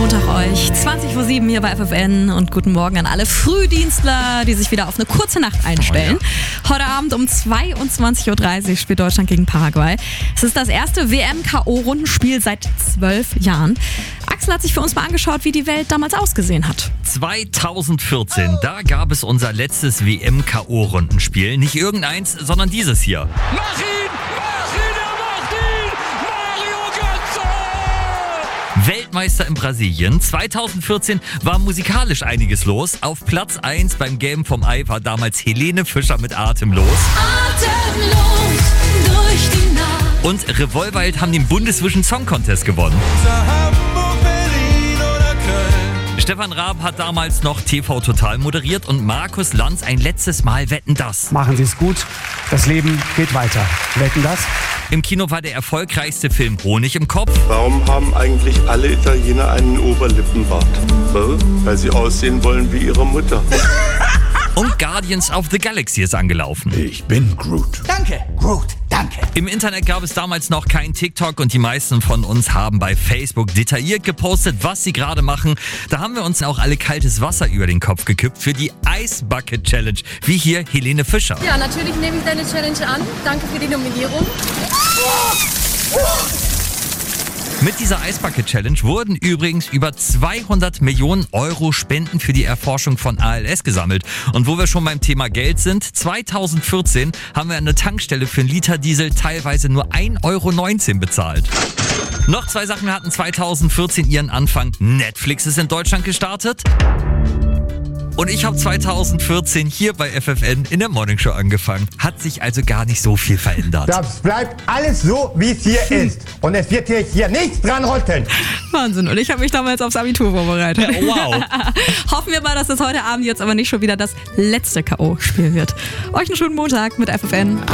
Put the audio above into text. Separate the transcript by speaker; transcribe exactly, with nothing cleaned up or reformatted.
Speaker 1: Montag euch. zwanzig vor sieben hier bei F F N und guten Morgen an alle Frühdienstler, die sich wieder auf eine kurze Nacht einstellen. Oh ja. Heute Abend um zweiundzwanzig Uhr dreißig spielt Deutschland gegen Paraguay. Es ist das erste W M-K O-Rundenspiel seit zwölf Jahren. Axel hat sich für uns mal angeschaut, wie die Welt damals ausgesehen hat.
Speaker 2: zweitausendvierzehn, da gab es unser letztes W M-K O-Rundenspiel. Nicht irgendeins, sondern dieses hier.
Speaker 3: Mach ihn! Mach ihn! Er macht ihn! Mario Götze!
Speaker 2: Weltmeister in Brasilien. zweitausendvierzehn war musikalisch einiges los. Auf Platz eins beim Game vom Ei war damals Helene Fischer mit Atemlos.
Speaker 4: Atemlos durch die Nacht.
Speaker 2: Und Revolverheld haben den Bundesvision Song Contest gewonnen.
Speaker 3: Hamburg, Berlin oder Köln.
Speaker 2: Stefan Raab hat damals noch T V Total moderiert und Markus Lanz ein letztes Mal Wetten, dass.
Speaker 5: Machen Sie es gut, das Leben geht weiter. Wetten, dass?
Speaker 2: Im Kino war der erfolgreichste Film Honig im Kopf.
Speaker 6: Warum haben eigentlich alle Italiener einen Oberlippenbart? Weil sie aussehen wollen wie ihre Mutter.
Speaker 2: Und Guardians of the Galaxy ist angelaufen.
Speaker 6: Ich bin Groot.
Speaker 7: Danke, Groot, danke.
Speaker 2: Im Internet gab es damals noch kein TikTok und die meisten von uns haben bei Facebook detailliert gepostet, was sie gerade machen. Da haben wir uns auch alle kaltes Wasser über den Kopf gekippt für die Ice Bucket Challenge, wie hier Helene Fischer.
Speaker 8: Ja, natürlich nehme ich deine Challenge an. Danke für die Nominierung.
Speaker 2: Mit dieser Ice Bucket Challenge wurden übrigens über zweihundert Millionen Euro Spenden für die Erforschung von A L S gesammelt. Und wo wir schon beim Thema Geld sind, zweitausendvierzehn haben wir an der Tankstelle für einen Liter Diesel teilweise nur ein Euro neunzehn bezahlt. Noch zwei Sachen hatten zweitausendvierzehn ihren Anfang. Netflix ist in Deutschland gestartet. Und ich habe zweitausendvierzehn hier bei F F N in der Morningshow angefangen. Hat sich also gar nicht so viel verändert.
Speaker 7: Das bleibt alles so, wie es hier ist. Und es wird hier, hier nichts dran rütteln.
Speaker 1: Wahnsinn. Und ich habe mich damals aufs Abitur vorbereitet.
Speaker 2: Ja, wow.
Speaker 1: Hoffen wir mal, dass das heute Abend jetzt aber nicht schon wieder das letzte K O-Spiel wird. Euch einen schönen Montag mit F F N.